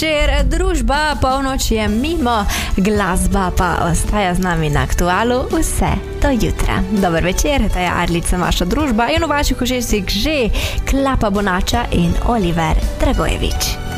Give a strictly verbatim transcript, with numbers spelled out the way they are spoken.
Večer, družba, polnoč je mimo, glasba pa ostaja z nami na Aktualu vse do jutra. Dober večer, to je Arlica, vaša družba in v vaših ušesih že Klapa Bonača in Oliver Dragojevič.